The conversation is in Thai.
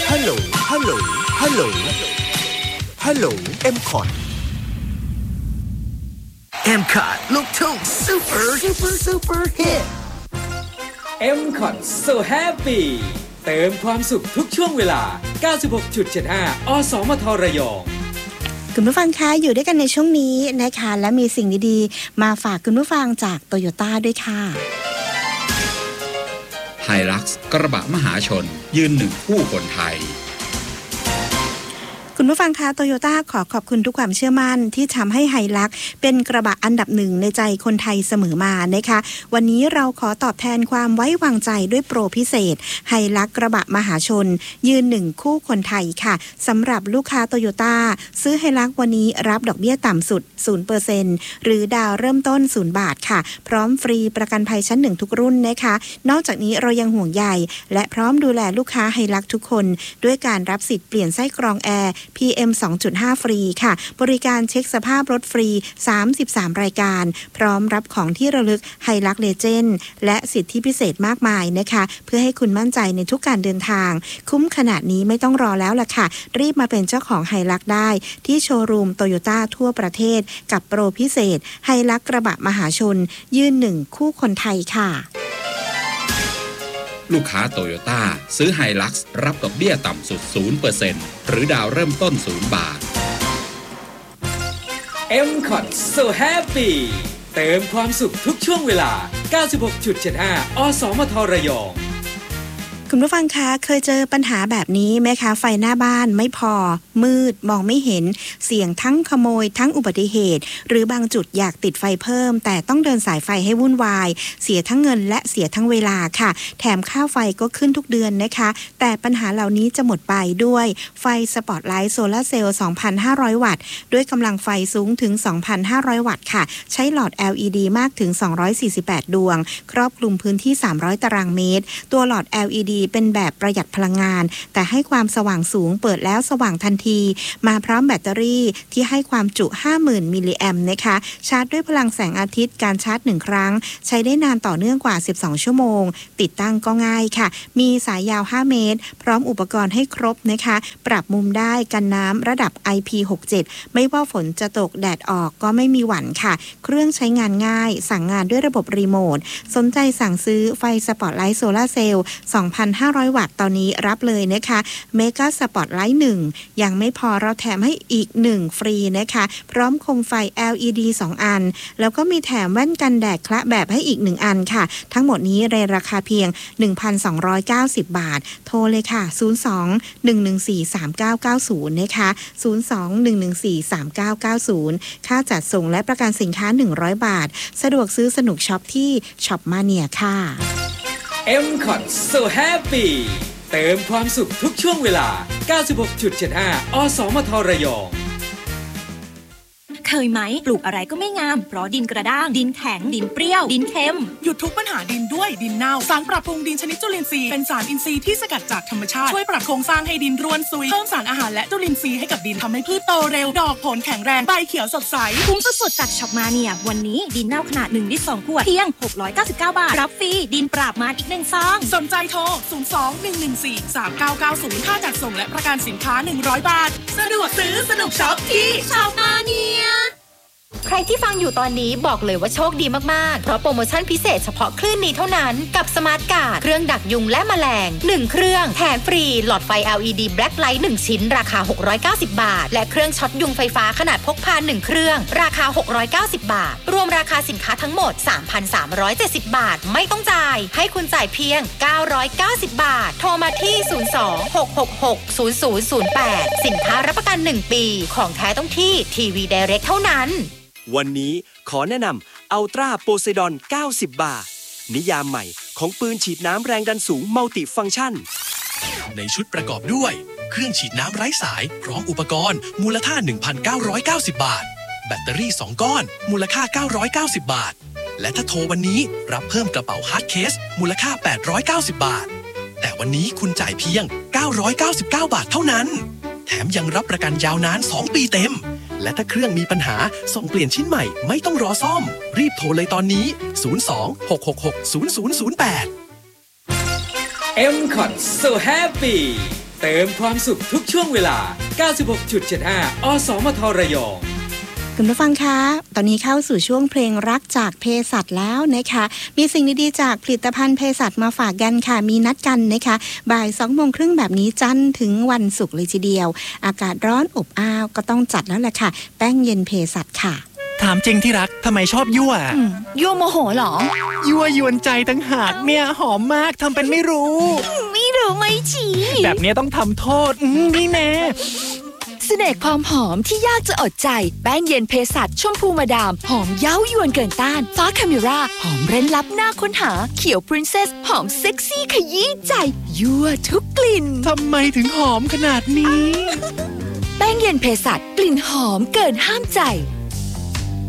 ฮัลโหลฮัลโหลฮัลโหลฮัลโหลเอ็มคอร์ดเอ็มคอร์ดลูกทุ่งซูเปอร์ฮิตเอ็มคอร์ด so happy เติมความสุขทุกช่วงเวลา 96.75 อสมทระยองคุณผู้ฟังคะอยู่ด้วยกันในช่วงนี้นะคะและมีสิ่งดีๆมาฝากคุณผู้ฟังจากโตโยต้าด้วยค่ะไฮลักซ์กระบะมหาชนยืนหนึ่งคู่คนไทยคุณผู้ฟังคะโตโยต้าขอขอบคุณทุกความเชื่อมั่นที่ทำให้ไฮลักซ์เป็นกระบะอันดับหนึ่งในใจคนไทยเสมอมานะคะวันนี้เราขอตอบแทนความไว้วางใจด้วยโปรพิเศษไฮลักซ์กระบะมหาชนยืนหนึ่งคู่คนไทยค่ะสำหรับลูกค้าโตโยต้าซื้อไฮลักซ์วันนี้รับดอกเบี้ยต่ำสุด 0% หรือดาวเริ่มต้น0 บาทค่ะพร้อมฟรีประกันภัยชั้น1ทุกรุ่นนะคะนอกจากนี้เรายังห่วงใยและพร้อมดูแลลูกค้าไฮลักซ์ทุกคนด้วยการรับสิทธิ์เปลี่ยนไส้กรองแอร์PM 2.5 ฟรีค่ะบริการเช็คสภาพรถฟรี33รายการพร้อมรับของที่ระลึกไฮลักซ์เลเจนด์และสิทธิพิเศษมากมายนะคะเพื่อให้คุณมั่นใจในทุกการเดินทางคุ้มขนาดนี้ไม่ต้องรอแล้วล่ะค่ะรีบมาเป็นเจ้าของไฮลักซ์ได้ที่โชว์รูมโตโยต้าทั่วประเทศกับโปรพิเศษไฮลักซ์กระบะมหาชนยืนหนึ่งคู่คนไทยค่ะลูกค้าโตโยต้าซื้อไฮลักซ์รับดอกเบี้ยต่ำสุด 0% หรือดาวเริ่มต้น0 บาท M Cot so happy เติมความสุขทุกช่วงเวลา 96.75 อสมทระยองคุณผู้ฟังคะเคยเจอปัญหาแบบนี้ไหมคะไฟหน้าบ้านไม่พอมืดมองไม่เห็นเสี่ยงทั้งขโมยทั้งอุบัติเหตุหรือบางจุดอยากติดไฟเพิ่มแต่ต้องเดินสายไฟให้วุ่นวายเสียทั้งเงินและเสียทั้งเวลาค่ะแถมค่าไฟก็ขึ้นทุกเดือนนะคะแต่ปัญหาเหล่านี้จะหมดไปด้วยไฟสปอตไลท์โซลาร์เซลล์ 2,500 วัตต์ด้วยกำลังไฟสูงถึง 2,500 วัตต์ค่ะใช้หลอด LED มากถึง248ดวงครอบคลุมพื้นที่300ตารางเมตรตัวหลอด LEDเป็นแบบประหยัดพลังงานแต่ให้ความสว่างสูงเปิดแล้วสว่างทันทีมาพร้อมแบตเตอรี่ที่ให้ความจุ 50,000 มิลลิแอมป์นะคะชาร์จด้วยพลังแสงอาทิตย์การชาร์จ1ครั้งใช้ได้นานต่อเนื่องกว่า12ชั่วโมงติดตั้งก็ง่ายค่ะมีสายยาว5เมตรพร้อมอุปกรณ์ให้ครบนะคะปรับมุมได้กันน้ำระดับ IP67 ไม่ว่าฝนจะตกแดดออกก็ไม่มีหวั่นค่ะเครื่องใช้งานง่ายสั่งงานด้วยระบบรีโมทสนใจสั่งซื้อไฟสปอตไลท์โซลาร์เซลล์ 2,500 วัตต์ตอนนี้รับเลยนะคะเมกาสปอตไลท์1ยังไม่พอเราแถมให้อีก1ฟรีนะคะพร้อมโคมไฟ LED 2 อันแล้วก็มีแถมแว่นกันแดดคละแบบให้อีก1อันค่ะทั้งหมดนี้ในราคาเพียง 1,290 บาทโทรเลยค่ะ02-114-3990นะคะ02-114-3990ค่าจัดส่งและประกันสินค้า100 บาทสะดวกซื้อสนุกช็อปที่ช็อปมาเนียค่ะ M Cot so happy เติมความสุขทุกช่วงเวลา 96.75 อสมทระยองเคยไหมปลูกอะไรก็ไม่งามเพราะดินกระด้างดินแข็งดินเปรี้ยวดินเค็มหยุดทุกปัญหาดินด้วยดินเน่าสารปรับปรุงดินชนิดจุลินทรีย์เป็นสารอินทรีย์ที่สกัดจากธรรมชาติช่วยปรับโครงสร้างให้ดินร่วนซุยเพิ่มสารอาหารและจุลินทรีย์ให้กับดินทำให้พืชโตเร็วดอกผลแข็งแรงใบเขียวสดใสคุ้มสุดๆจากช็อปมาเนียวันนี้ดินเน่าขนาด1 ลิตร 2 ขวดเพียง699 บาทรับฟรีดินปราบมารอีก1 ซองสนใจโทร02-114-3990ค่าจัดส่งและประกันสินค้า100 บาทสะดวกซื้อสนุกช็อปที่ช็อปมาเนียใครที่ฟังอยู่ตอนนี้บอกเลยว่าโชคดีมากๆเพราะโปรโมชั่นพิเศษเฉพาะคลื่นนี้เท่านั้นกับสมาร์ทการ์ดเครื่องดักยุงและแมลง1เครื่องแถมฟรีหลอดไฟ LED Black Light 1ชิ้นราคา690 บาทและเครื่องช็อตยุงไฟฟ้าขนาดพกพา1เครื่องราคา690 บาทรวมราคาสินค้าทั้งหมด 3,370 บาทไม่ต้องจ่ายให้คุณจ่ายเพียง990 บาทโทรมาที่02-666-0008สินค้ารับประกัน1ปีของแท้ต้องที่ทีวีไดเรกเท่านั้นวันนี้ขอแนะนำอัลตร้าโพไซดอน90 บาทนิยามใหม่ของปืนฉีดน้ำแรงดันสูงมัลติฟังก์ชันในชุดประกอบด้วยเครื่องฉีดน้ำไร้สายพร้อมอุปกรณ์มูลค่า 1,990 บาทแบตเตอรี่2ก้อนมูลค่า990 บาทและถ้าโทรวันนี้รับเพิ่มกระเป๋าฮาร์ดเคสมูลค่า890 บาทแต่วันนี้คุณจ่ายเพียง999 บาทเท่านั้นแถมยังรับประกันยาวนาน2 ปีเต็มและถ้าเครื่องมีปัญหาส่งเปลี่ยนชิ้นใหม่ไม่ต้องรอซ่อมรีบโทรเลยตอนนี้02-666-0008 M Cot so happy เติมความสุขทุกช่วงเวลา 96.75 อสมทระยองคุณผู้ฟังคะตอนนี้เข้าสู่ช่วงเพลงรักจากเภสัชแล้วนะคะมีสิ่งดีๆจากผลิตภัณฑ์เภสัชมาฝากกันค่ะมีนัดกันนะคะบ่าย 20:30 แบบนี้จันทร์ถึงวันศุกร์เลยทีเดียวอากาศร้อนอบอ้าวก็ต้องจัดแล้วแหละค่ะแป้งเย็นเภสัชค่ะถามจริงที่รักทำไมชอบยั่วยั่วโมโหเหรอยั่วยวนใจตั้งหากเนี่ยหอมมากทำเป็นไม่รู้ไม่ชี้แบบนี้ต้องทำโทษนี่แน่เสน่ห์ความหอมที่ยากจะอดใจแป้งเย็นเภสัชชมพูมาดามหอมเย้ายวนเกินต้านฟ้าคาเมราหอมเร้นลับน่าค้นหาเขียวพรินเซสหอมเซ็กซี่ขยี้ใจยั่วทุกกลิ่นทำไมถึงหอมขนาดนี้แป้งเย็นเภสัชกลิ่นหอมเกินห้ามใจ